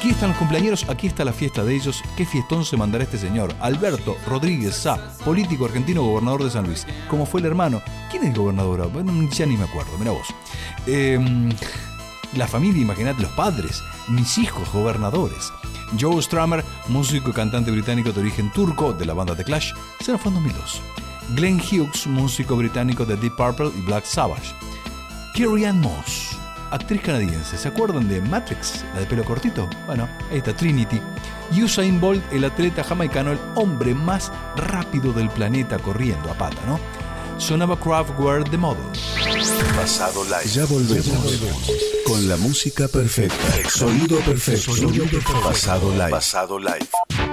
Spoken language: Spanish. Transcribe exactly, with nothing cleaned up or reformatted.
Aquí están los cumpleañeros, aquí está la fiesta de ellos. Qué fiestón se mandará este señor. Alberto Rodríguez Sá, político argentino, gobernador de San Luis. ¿Cómo fue el hermano? ¿Quién es el gobernador? Bueno, ya ni me acuerdo, mira vos. Eh, la familia, imagínate, los padres, mis hijos gobernadores. Joe Strummer, músico y cantante británico de origen turco de la banda The Clash, se nos fue en dos mil dos. Glenn Hughes, músico británico de Deep Purple y Black Sabbath. Carrie-Anne Moss, actriz canadiense. ¿Se acuerdan de Matrix, la de pelo cortito? Bueno, ahí está Trinity. Usain Bolt, el atleta jamaicano, el hombre más rápido del planeta corriendo a pata, ¿no? Sonaba Kraftwerk The Model. Pasado Live. Ya volvemos, ya volvemos. Con la música perfecta. Sonido perfecto. Sonido perfecto. Pasado Live. Pasado Live.